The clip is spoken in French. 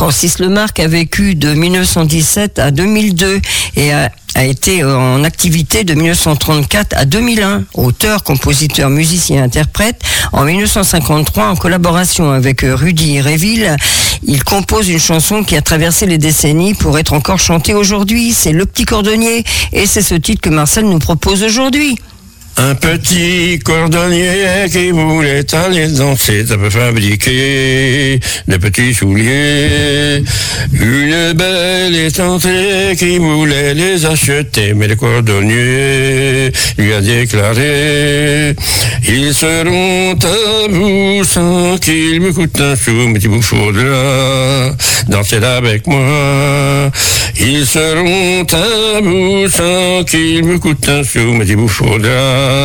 Francis Lemarque a vécu de 1917 à 2002 et a été en activité de 1934 à 2001. Auteur, compositeur, musicien, interprète. En 1953, en collaboration avec Rudy Réville, il compose une chanson qui a traversé les décennies pour être encore chantée aujourd'hui. C'est Le Petit Cordonnier et c'est ce titre que Marcel nous propose aujourd'hui. Un petit cordonnier qui voulait aller danser, ça peut fabriquer de petits souliers. Une belle étendue qui voulait les acheter, mais le cordonnier lui a déclaré: ils seront à vous sans qu'il me coûte un sou, mais il vous faudra danser avec moi. Ils seront à vous sans qu'il me coûte un sou, mais il vous faudra